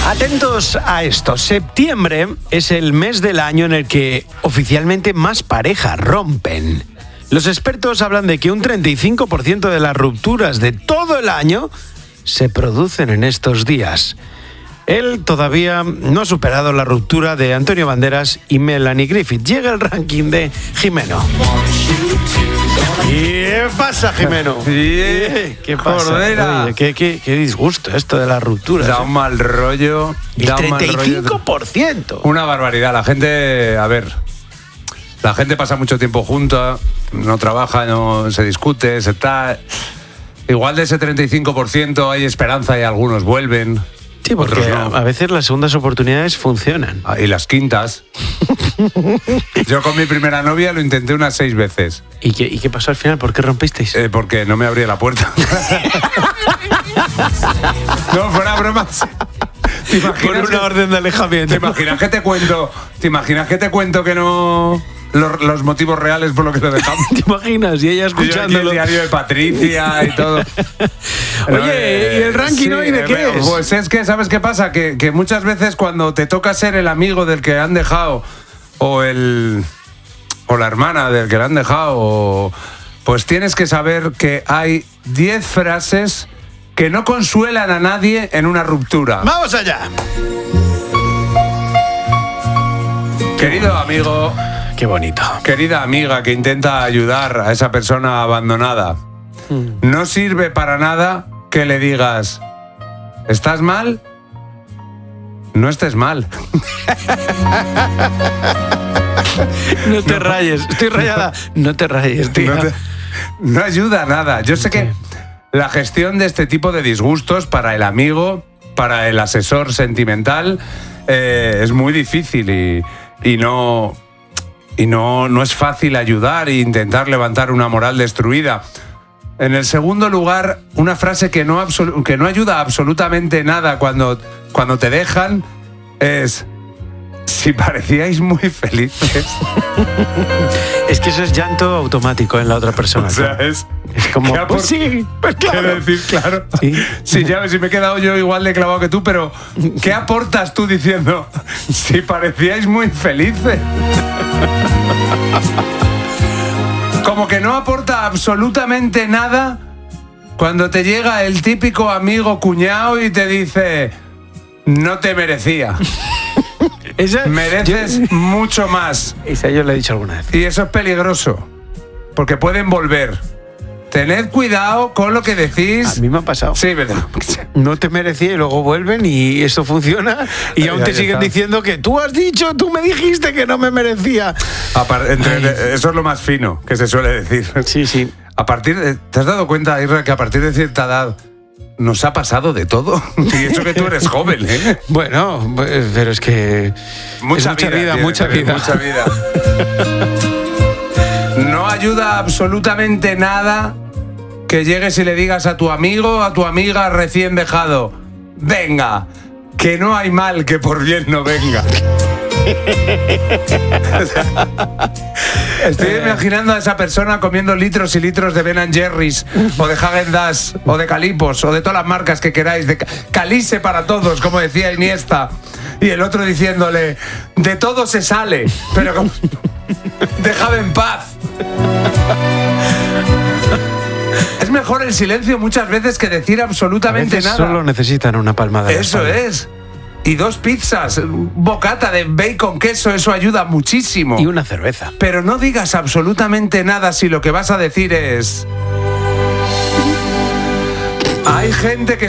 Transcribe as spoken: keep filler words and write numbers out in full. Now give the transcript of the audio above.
Atentos a esto. Septiembre es el mes del año en el que oficialmente más parejas rompen. Los expertos hablan de que un treinta y cinco por ciento de las rupturas de todo el año se producen en estos días. Él todavía no ha superado la ruptura de Antonio Banderas y Melanie Griffith. Llega el ranking de Jimeno. ¿Qué pasa, Jimeno? Sí, ¿Qué pasa? Cordera. Oye, qué, qué, qué disgusto esto de las rupturas. Da un mal rollo. El da un mal treinta y cinco por rollo. ciento. Una barbaridad. La gente, a ver, la gente pasa mucho tiempo junta, no trabaja, no se discute, se está... Igual de ese treinta y cinco por ciento hay esperanza y algunos vuelven. Sí, porque otros no. a veces las segundas oportunidades funcionan. Ah, y las quintas. Yo con mi primera novia lo intenté unas seis veces. ¿Y qué, y qué pasó al final? ¿Por qué rompisteis? Eh, porque no me abría la puerta. No, fuera bromas. ¿Te Por imaginas una que- orden de alejamiento. ¿Te imaginas que te cuento? ¿Te imaginas que te cuento que no los, los motivos reales por lo que lo dejamos? ¿Te imaginas? Y ella Yo aquí el escuchándolo. diario de Patricia y todo. Oye, ¿y el ranking hoy de qué eh, es? Pues es que, ¿sabes qué pasa? Que, que muchas veces cuando te toca ser el amigo del que han dejado o el o la hermana del que le han dejado, o, pues tienes que saber que hay diez frases que no consuelan a nadie en una ruptura. ¡Vamos allá! Querido amigo, Qué bonito. querida amiga que intenta ayudar a esa persona abandonada, no sirve para nada que le digas, ¿estás mal? No estés mal. No te rayes. Estoy rayada. No te rayes, tío. No, te- no ayuda a nada. Yo sé que la gestión de este tipo de disgustos para el amigo, para el asesor sentimental, eh, es muy difícil y, y no... Y no, no es fácil ayudar e intentar levantar una moral destruida. En el segundo lugar, una frase que no, absolu- que no ayuda absolutamente nada cuando, cuando te dejan es: si parecíais muy felices. Es que eso es llanto automático en la otra persona. O sea, claro. es, Es como, ¿qué apor- pues sí, pues claro. Quiero decir, claro. Sí. Sí, ya ves, si me he quedado yo igual de clavado que tú, pero ¿qué aportas tú diciendo si parecíais muy felices? Como que no aporta absolutamente nada cuando te llega el típico amigo cuñado y te dice: no te merecía, Esa, mereces yo- mucho más. esa yo le he dicho alguna vez. Y eso es peligroso, porque pueden volver. Tened cuidado con lo que A decís. mí me ha pasado. Sí, verdad. No te merecía y luego vuelven y eso funciona y Ahí- aún te ahí siguen está. diciendo que tú has dicho, tú me dijiste que no me merecía. Apar- entre- Ay. eso es lo más fino que se suele decir. Sí, sí. A partir de, ¿te has dado cuenta, Isra, que a partir de cierta edad nos ha pasado de todo? Y eso que tú eres joven, ¿eh? Bueno, pues, pero es que... Mucha, es mucha vida, tiene, mucha pero vida. Mucha vida. No ayuda absolutamente nada que llegues y le digas a tu amigo, a tu amiga recién dejado: venga, que no hay mal que por bien no venga. Estoy imaginando a esa persona comiendo litros y litros de Ben and Jerry's o de Häagen-Dazs o de Calipos o de todas las marcas que queráis, de Ca- Calice para todos, como decía Iniesta, y el otro diciéndole: de todo se sale, pero como- déjame en paz. Es mejor el silencio muchas veces que decir A absolutamente veces nada. solo necesitan una palmada. en la Eso espalda. es. Y dos pizzas, un bocata de bacon, queso, eso ayuda muchísimo. Y una cerveza. Pero no digas absolutamente nada si lo que vas a decir es: hay gente que